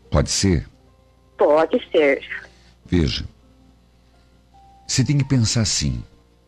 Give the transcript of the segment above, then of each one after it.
Pode ser? Pode ser. Veja, você tem que pensar assim.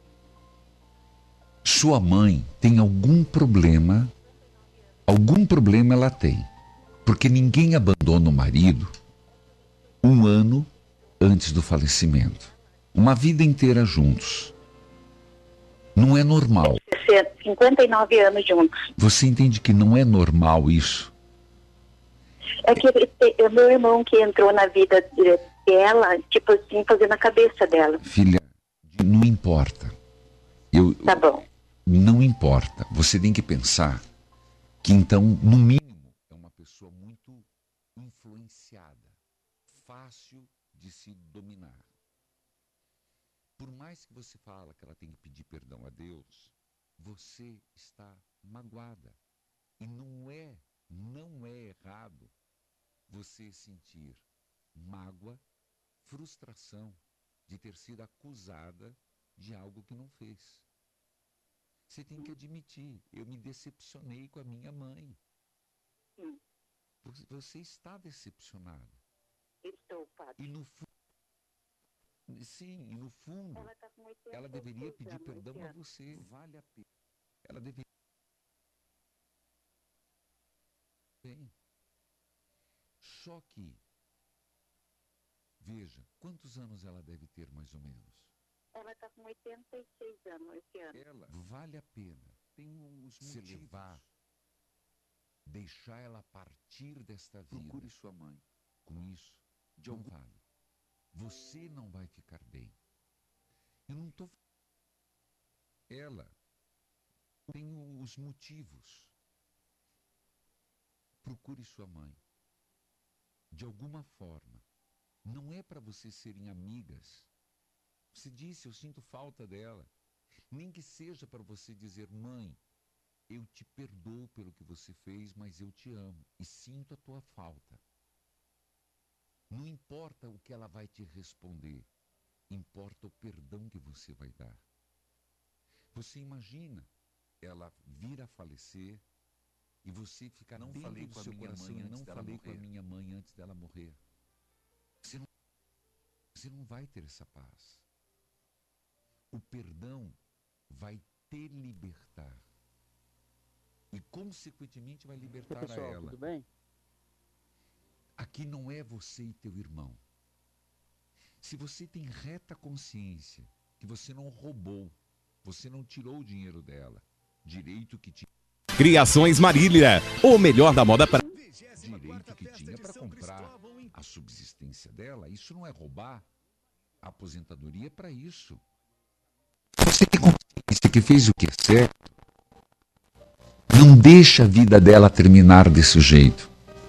Sua mãe tem algum problema ela tem. Porque ninguém abandona o marido 1 ano antes do falecimento. Uma vida inteira juntos. Não é normal. 59 anos juntos. Você entende que não é normal isso? É que o meu irmão que entrou na vida dela, tipo assim, fazendo a cabeça dela. Filha, não importa. Tá bom. Não importa. Você tem que pensar que então, no mínimo, é uma pessoa muito influenciada, fácil de se dominar. Por mais que você fala que ela tem que pedir perdão a Deus, você está magoada. E não é errado você sentir mágoa, frustração de ter sido acusada de algo que não fez. Você tem que admitir, eu me decepcionei com a minha mãe. Você está decepcionada. Estou, padre. E no fundo, ela deveria pedir perdão a você. Vale a pena. Ela deveria. Bem. Só que, veja, quantos anos ela deve ter mais ou menos? Ela está com 86 anos esse ano. Ela vale a pena. Tem os se levar, deixar ela partir desta vida. Procure sua mãe. Com isso, não vale. Você não vai ficar bem. Eu não estou. Ela tem os motivos. Procure sua mãe. De alguma forma. Não é para vocês serem amigas. Você disse, eu sinto falta dela. Nem que seja para você dizer, mãe, eu te perdoo pelo que você fez, mas eu te amo e sinto a tua falta. Não importa o que ela vai te responder, importa o perdão que você vai dar. Você imagina ela vir a falecer e você ficar não falei com a minha mãe, não falei com a minha mãe antes dela morrer. Você não vai ter essa paz. O perdão vai te libertar. E, consequentemente, vai libertar pessoal, a ela. Tudo bem? Aqui não é você e teu irmão. Se você tem reta consciência que você não roubou, você não tirou o dinheiro dela, direito que tinha. Criações Marília, o melhor da moda para Direito que tinha para comprar a subsistência dela, isso não é roubar. A aposentadoria é para isso. Você tem consciência que fez o que é certo? Não deixa a vida dela terminar desse jeito.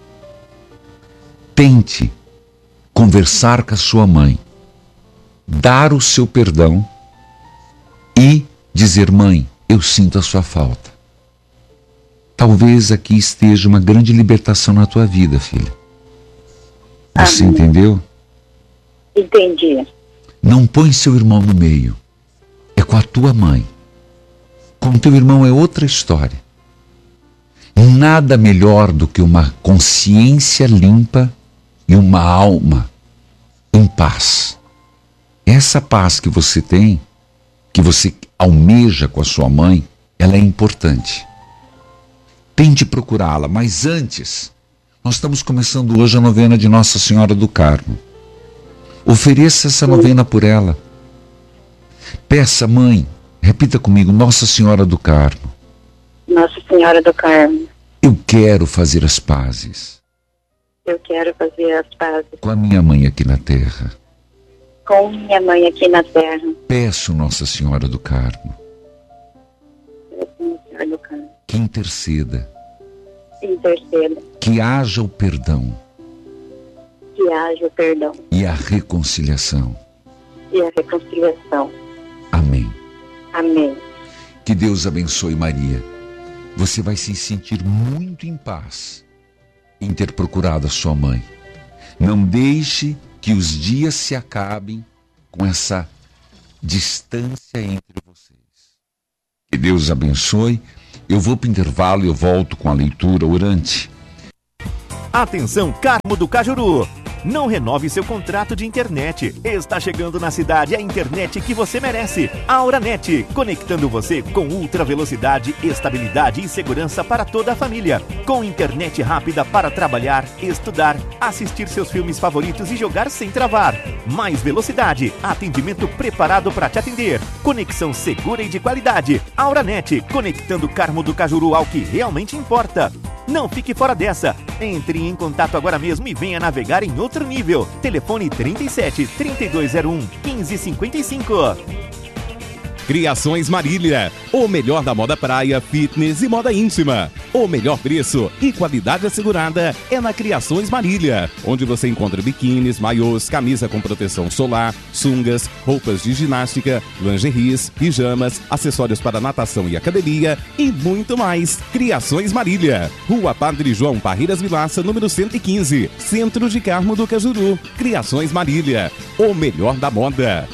Tente conversar com a sua mãe, dar o seu perdão e dizer, mãe, eu sinto a sua falta. Talvez aqui esteja uma grande libertação na tua vida, filha. Você entendeu? Entendi. Não põe seu irmão no meio. É com a tua mãe. Com teu irmão é outra história. Nada melhor do que uma consciência limpa e uma alma em paz. Essa paz que você tem, que você almeja com a sua mãe, ela é importante. Tente procurá-la, mas antes, nós estamos começando hoje a novena de Nossa Senhora do Carmo. Ofereça essa novena por ela. Peça, mãe, repita comigo, Nossa Senhora do Carmo. Nossa Senhora do Carmo. Eu quero fazer as pazes. Eu quero fazer as pazes com a minha mãe aqui na terra. com minha mãe aqui na terra. Peço, Nossa Senhora do Carmo, Nossa Senhora do Carmo. que interceda, Que haja o perdão haja o perdão e a reconciliação. e a reconciliação. Amém. Amém. Que Deus abençoe Maria. Você vai se sentir muito em paz em ter procurado a sua mãe. Não deixe que os dias se acabem com essa distância entre vocês. Que Deus abençoe. Eu vou para o intervalo e eu volto com a leitura orante. Atenção, Carmo do Cajuru! Não renove seu contrato de internet. Está chegando na cidade a internet que você merece. A Auranet, conectando você com ultra velocidade, estabilidade e segurança para toda a família. Com internet rápida para trabalhar, estudar, assistir seus filmes favoritos e jogar sem travar. Mais velocidade, atendimento preparado para te atender. Conexão segura e de qualidade. Auranet, conectando Carmo do Cajuru ao que realmente importa. Não fique fora dessa. Entre em contato agora mesmo e venha navegar em outro nível. Telefone 37 3201 1555. Criações Marília, o melhor da moda praia, fitness e moda íntima. O melhor preço e qualidade assegurada é na Criações Marília, onde você encontra biquínis, maiôs, camisa com proteção solar, sungas, roupas de ginástica, lingeries, pijamas, acessórios para natação e academia e muito mais. Criações Marília, Rua Padre João Parreiras Vilaça, número 115, Centro de Carmo do Cajuru. Criações Marília, o melhor da moda.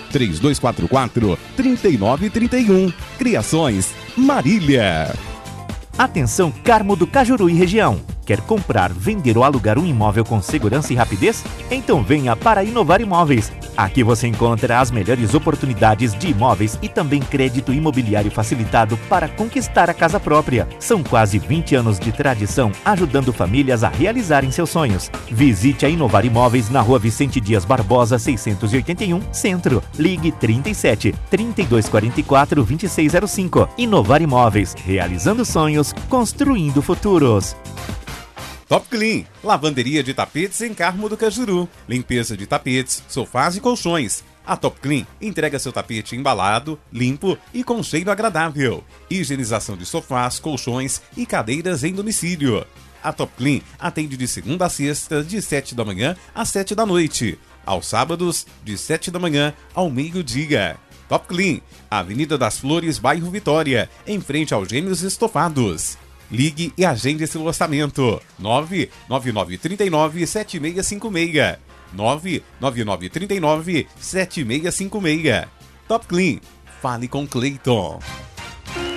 3244-3931. Criações Marília. Atenção, Carmo do Cajuru e região. Quer comprar, vender ou alugar um imóvel com segurança e rapidez? Então venha para Inovar Imóveis. Aqui você encontra as melhores oportunidades de imóveis e também crédito imobiliário facilitado para conquistar a casa própria. São quase 20 anos de tradição ajudando famílias a realizarem seus sonhos. Visite a Inovar Imóveis na Rua Vicente Dias Barbosa, 681, Centro. Ligue 37 3244 2605. Inovar Imóveis, realizando sonhos, construindo futuros. Top Clean, lavanderia de tapetes em Carmo do Cajuru. Limpeza de tapetes, sofás e colchões. A Top Clean entrega seu tapete embalado, limpo e com cheiro agradável. Higienização de sofás, colchões e cadeiras em domicílio. A Top Clean atende de segunda a sexta, de 7 da manhã às 7 da noite. Aos sábados, de 7 da manhã ao meio-dia. Top Clean, Avenida das Flores, bairro Vitória, em frente aos Gêmeos Estofados. Ligue e agende esse orçamento. 99939-7656. 99939-7656. Top Clean. Fale com Cleiton.